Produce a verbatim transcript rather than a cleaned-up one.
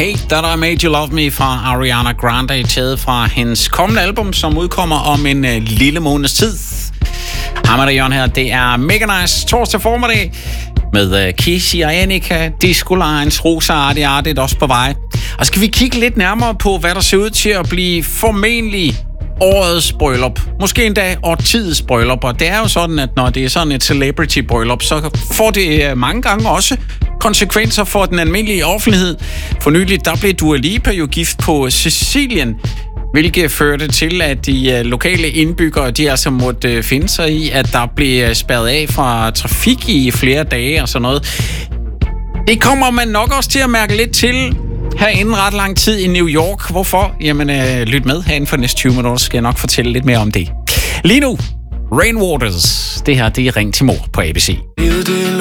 Hey, That I Made You Love Me fra Ariana Grande, taget fra hendes kommende album, som udkommer om en uh, lille måneds tid. Hammer og Jørgen her, det er mega nice torsdag formiddag med uh, Kissy og Annika, Disco Lines, Rosa Arti Arti også på vej. Og skal vi kigge lidt nærmere på, hvad der ser ud til at blive formentlig årets bryllup. Måske endda årtidets bryllup. Og det er jo sådan, at når det er sådan et celebrity bryllup, så får det mange gange også konsekvenser for den almindelige offentlighed. For nylig, der blev Dua Lipa jo gift på Sicilien, hvilket førte til, at de lokale indbyggere, de altså måtte finde sig i, at der blev spærret af fra trafik i flere dage og sådan noget. Det kommer man nok også til at mærke lidt til herinde ret lang tid i New York. Hvorfor? Jamen, øh, lyt med herinde for næste tyve minutter, skal jeg nok fortælle lidt mere om det. Lige nu, Rainwaters. Det her, det er Ring til Mor på A B C. Livet det